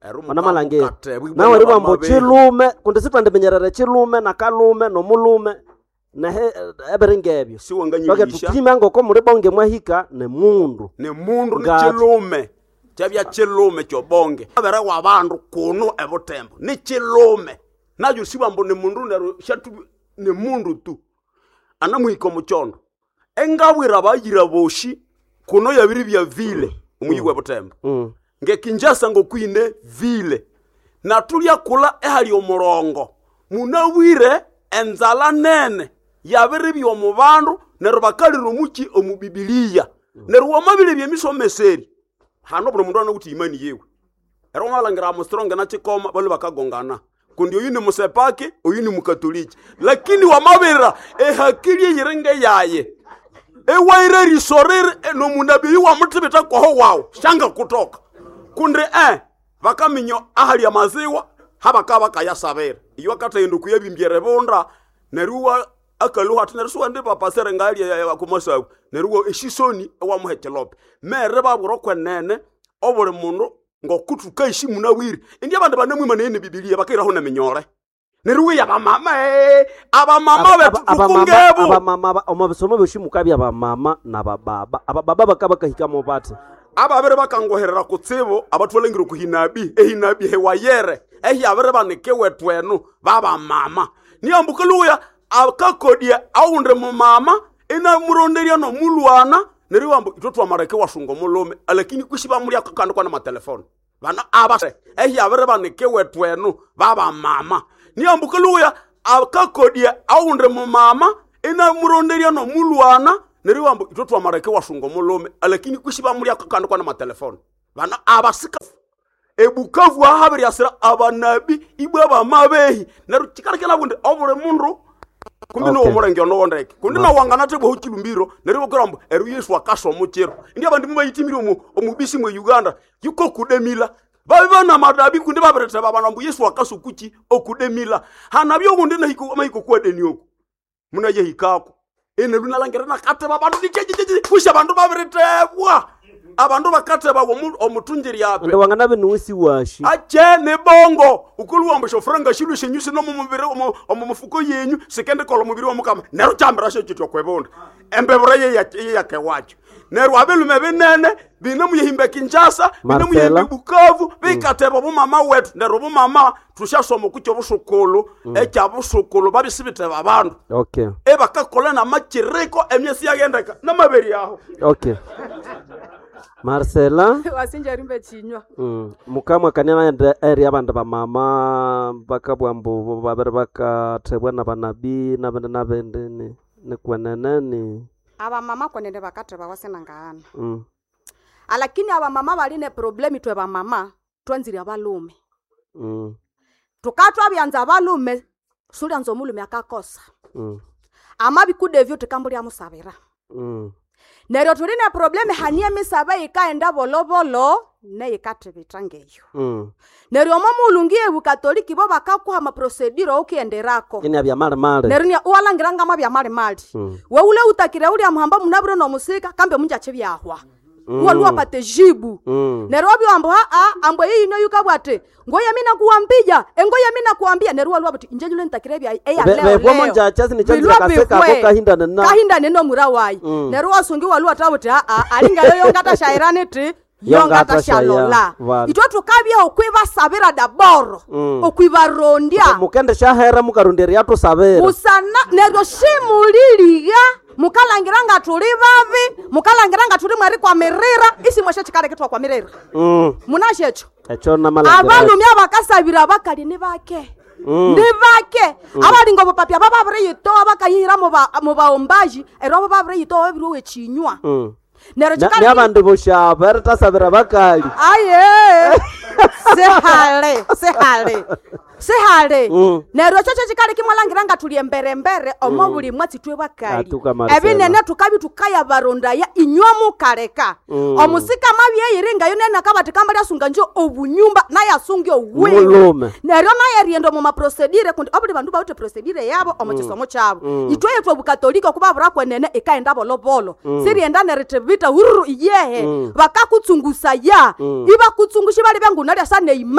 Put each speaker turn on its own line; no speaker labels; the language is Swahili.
Manamalangeni. Nawe ribambo chilume kundi sitwandimenyerere chilume na kalume no mulume na eberengebyo.
Siwanganyisha.
Tukime ngoko muri bonge mwahika ne mundu.
Ne mundu ni chilume. Chabya chilume chobonge. Abere wa bandu kuno ebutembo. Ni chilume. Najo sibambo ne mundu nero shatu ne mundu tu. Anamuhiko muchondo. Engawira bayira boshi kuno yabiri bya vile umuyigwe butembo. Ngekinjasa ngo kwine vile. Na tulya kula ehali omurongo. Munawire enzala nene yabiri byo mu bandu nero bakalira omuki omubibiliya. Nero wamabile bye misomeseri. Hano bro mundu anakuti imani yewe. Ero malangira mu strong na chikoma bali bakagongana. Kundi oyini musepake oyini mukatoliki. Lakini wamabira ehakiri yirenge yaye. Ewaire risorere no munabii wa mutibita kwa ho wao shanga kutoka kundi bakaminyo ahali ya maziwa habaka bakayasabera iyo katendo kuyabimbyere bonda neruwa akaluha tinersuwa ndi papa sere ngali ya kumasabu neruwa eshisoni wa muhetelope mere baburo kwenene obure mundu ngokutuka ishimu na wiri ndi abantu banemwe ne bibiliya bakira ho na minyore neruwe abamama betukungebu
abamama omabisomo boshimuka bya abamama na bababa abababa bakabakahika mu bati
ababere bakangoherera kutsibo abatwalengiro kuhinabi ehinabi hewayere abere baneke wetwenu baba mama niambukeluya akakodia aunde mu mama ina muronderia no mulwana neriwambo itotwa mareke washungo mulome lakini kushiba muri akakando kwa na telefone bana abase abere baneke wetwenu baba mama niambukeluya akakodia aunde mu mama ina muronderia no mulwana neriwambo itotwa mareke washungo mulome lakini kushiba muri akakando kwa na telefone bana abasika ebukavu ahabiri asira abanabi ibwa bamabehi neru chikarakela bunde obure mundu kumbi no omurenge no wondeke kundi na wangana tebo hokilumbiro neriwo kurambo eru Yesu akaso muchero ndi abandi mubayitimira omubisi mu Uganda yuko kudemila babana madabi kundi baberete babana mbu Yesu akaso kuki okudemila hanabyo kundi na hiko mahiko kwa deni oko munaje hikako ene luna langera na kate babandu dikeje kusha bandu baberetebwa abantu bakate bawo omutunjiri yabe
ndo wangana benusi washi
ache ne bongo ukuluwa mbesho franga shilu shenyusi no mumubire omufuko yenyu sekende kolo mubiri wa mukama nero chambira sho kitwa kwebonda embebura ye yake wacho nero abelume benene binamu yehimbe Kinshasa binamu yehimbe Bukavu bikateba bo mama wetu nero bo mama tushasoma kucyo busukulu echa busukulu babisibite babandu
okay
bakakola na makireko emyesi yagendeka na maberi yaho
okay Marcela
wasinja rimbe chinywa
mukamwa kanena area abanda ba mama bakabwambo babere bakatebwa na banabi na bende na bende ne kweneneni
aba mama kwenende bakateba wasena ngana alakini aba mama bali ne problemi twe ba mama twanzira abalume tukatwa byanza abalume suri anzo mulume akakosa amabikude vyo tekambuli amusabira Nero turina probleme hania misaba ikaenda bolobolo ne ikatebitrangeyo. Nero mamulungie bukatoliki bo bakakwa ama procedure okienderako.
Ine abya mare.
Nero ni walangiranga mabya mare. We ule utakire uli amhamba munabro no musika kambe munja chebyahwa. Walua pate jibu. Nero obyo ambo yi no yukabwate. Ngoya mina kuambija, ngoya mina kuambia nero walua bati injejule ntakire bya leo.
Bwe monja chasi ni chanzira kaseka ko kahinda
neno murawai. Nero wasungi walua tabuti alinga yo ngata shairane ti yongata shalola itwa tukabya okwiba sabira daboro okwiba rondia
mukende shahera mukaronderi yato sabira
usana nero shimuliliga mukalangiranga tuli bavi mukalangiranga tuli mwari kwa mirira isi mweshe chikare kitwa kwa mirira munashecho
echo na malangiranga
abalumya bakasabira bakali ni bake ndivake abalingo bopapya bababire yito abakayira mu baombaji ero bababire yito babiri wechinywa
nero chikari ni abantu boshaba tasabira bakali
aye sehale nero chocho chikari kimwalangiranga tuli embere omobuli mwati twe bakali ebinene tukabi tukaya baronda ya inywa mukareka omusika mabye yiringa yo nena kabati kambali asunga njo obunyumba na yasungi owe nero na yariendo mu procedure kundi obuli bandu baute procedure yabo omukisomo cyabo itwe yetwe bukatolika kubabura kwenene ikaenda bolobolo sirienda neretevita huru iyehe bakakutsungusaya iba kutsungusha bali bangu nali asane